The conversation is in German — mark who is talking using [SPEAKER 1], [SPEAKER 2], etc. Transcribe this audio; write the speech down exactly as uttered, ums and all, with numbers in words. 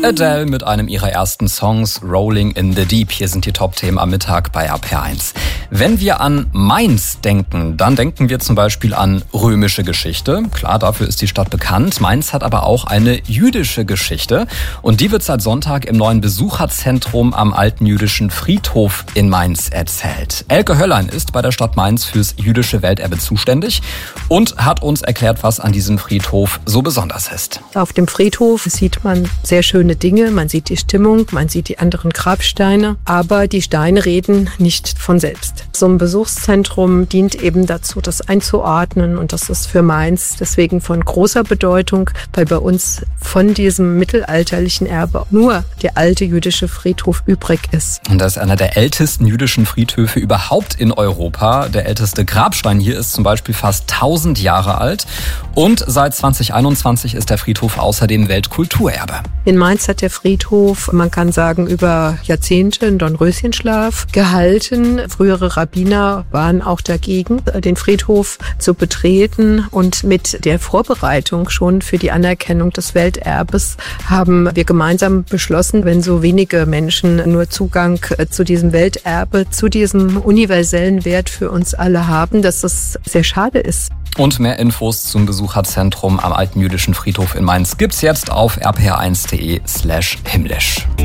[SPEAKER 1] Adele mit einem ihrer ersten Songs, Rolling in the Deep. Hier sind die Top-Themen am Mittag bei R P R eins. Wenn wir an Mainz denken, dann denken wir zum Beispiel an römische Geschichte. Klar, dafür ist die Stadt bekannt. Mainz hat aber auch eine jüdische Geschichte. Und die wird seit Sonntag im neuen Besucherzentrum am Alten Jüdischen Friedhof in Mainz erzählt. Elke Hölllein ist bei der Stadt Mainz fürs jüdische Welterbe zuständig und hat uns erklärt, was an diesem Friedhof so besonders ist.
[SPEAKER 2] Auf dem Friedhof sieht man sehr schöne Dinge. Man sieht die Stimmung, man sieht die anderen Grabsteine. Aber die Steine reden nicht von selbst. So ein Besuchszentrum dient eben dazu, das einzuordnen. Und das ist für Mainz deswegen von großer Bedeutung, weil bei uns von diesem mittelalterlichen Erbe nur der alte jüdische Friedhof übrig ist.
[SPEAKER 1] Und das ist einer der ältesten jüdischen Friedhöfe überhaupt in Europa. Der älteste Grabstein hier ist zum Beispiel fast tausend Jahre alt. Und seit zwanzig einundzwanzig ist der Friedhof außerdem Weltkulturerbe.
[SPEAKER 2] In Mainz hat der Friedhof, man kann sagen, über Jahrzehnte einen Dornröschenschlaf gehalten. Frühere Rabbiner waren auch dagegen, den Friedhof zu betreten. Und mit der Vorbereitung schon für die Anerkennung des Welterbes haben wir gemeinsam beschlossen, wenn so wenige Menschen nur Zugang zu diesem Welterbe, zu diesem universellen Wert für uns alle haben, dass es sehr schade ist.
[SPEAKER 1] Und mehr Infos zum Besucherzentrum am Alten Jüdischen Friedhof in Mainz gibt's jetzt auf r p r eins punkt d e slash himmlisch.